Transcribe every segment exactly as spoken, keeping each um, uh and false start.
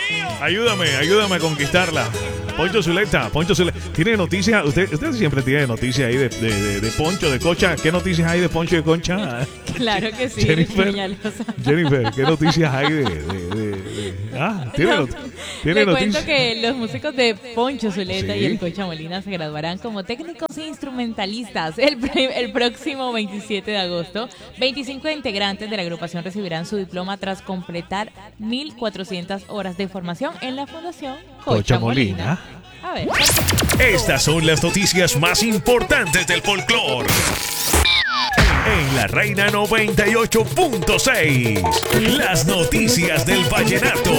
Ayúdame, ayúdame a conquistarla. Poncho Zuleta, Poncho Zuleta. ¿Tiene noticias? Usted, usted siempre tiene noticias ahí de, de, de, de Poncho, de Concha. ¿Qué noticias hay de Poncho y de Concha? Claro que sí, Jennifer, Peñalosa. Jennifer, ¿qué noticias hay de...? de, de, de ah, ¿tiene, No, not ¿tiene le noticias? cuento que los músicos de Poncho Zuleta Sí. y el Concha Molina se graduarán como técnicos instrumentalistas el, el próximo veintisiete de agosto. veinticinco integrantes de la agrupación recibirán su diploma tras completar mil cuatrocientas horas de formación en la Fundación Concha, Concha Molina. Molina. A ver. Estas son las noticias más importantes del folclore. En La Reina noventa y ocho punto seis. Las noticias del vallenato.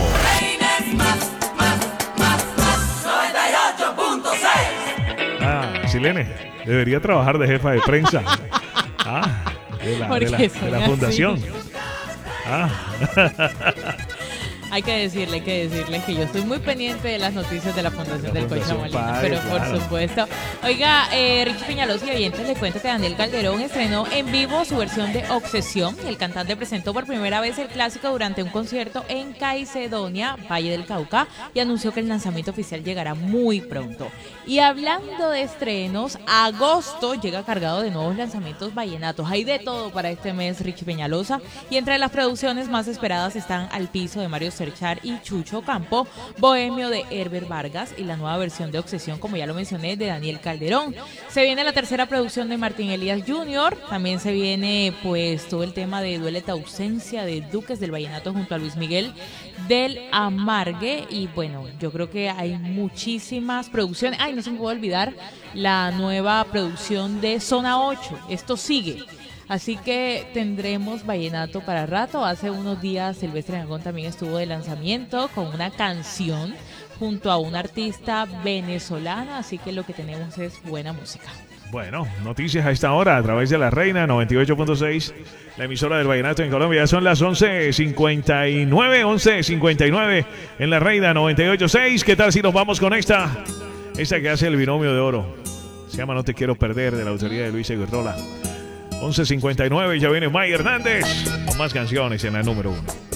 Ah, Silene, debería trabajar de jefa de prensa. Ah, de la, de la, Porque de son la así. fundación. Ah, Hay que decirle, hay que decirle que yo estoy muy pendiente de las noticias de la Fundación La del Concha Fundación Molina, Padre, pero por claro. supuesto. Oiga, eh, Richie Peñalosa y oyentes, le cuento que Daniel Calderón estrenó en vivo su versión de Obsesión. El cantante presentó por primera vez el clásico durante un concierto en Caicedonia, Valle del Cauca, y anunció que el lanzamiento oficial llegará muy pronto. Y hablando de estrenos, agosto llega cargado de nuevos lanzamientos vallenatos. Hay de todo para este mes, Richie Peñalosa, y entre las producciones más esperadas están Al Piso de Mario Serchar y Chucho Campo, Bohemio de Herbert Vargas y la nueva versión de Obsesión, como ya lo mencioné, de Daniel Calderón. Se viene la tercera producción de Martín Elías junior También se viene pues todo el tema de Duele tu ausencia de Duques del Vallenato junto a Luis Miguel del Amargue. Y bueno, yo creo que hay muchísimas producciones. Ay, no se me puede olvidar la nueva producción de Zona ocho. Esto sigue. Así que tendremos vallenato para rato. Hace unos días Silvestre Dangond también estuvo de lanzamiento con una canción junto a una artista venezolana. Así que lo que tenemos es buena música. bueno, noticias a esta hora a través de La Reina noventa y ocho punto seis, la emisora del vallenato en Colombia. Ya son las once cincuenta y nueve, once cincuenta y nueve en La Reina noventa y ocho punto seis. ¿Qué tal si nos vamos con esta? Esta que hace el binomio de oro. Se llama No te quiero perder, de la autoría de Luis Eguerrola. once cincuenta y nueve, ya viene May Hernández con más canciones en la número uno.